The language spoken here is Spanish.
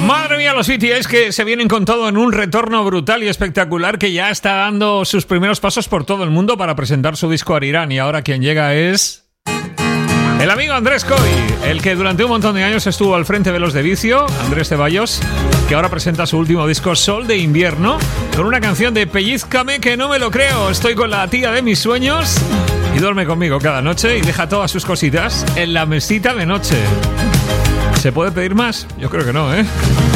Madre mía, los BTS que se vienen con todo en un retorno brutal y espectacular, que ya está dando sus primeros pasos por todo el mundo para presentar su disco Arirán. Y ahora quien llega es el amigo Andrés Coy, el que durante un montón de años estuvo al frente de Los de Vicio, Andrés Ceballos, que ahora presenta su último disco Sol de Invierno, con una canción de Pellízcame que no me lo creo. Estoy con la tía de mis sueños y duerme conmigo cada noche y deja todas sus cositas en la mesita de noche. ¿Se puede pedir más? Yo creo que no, ¿eh?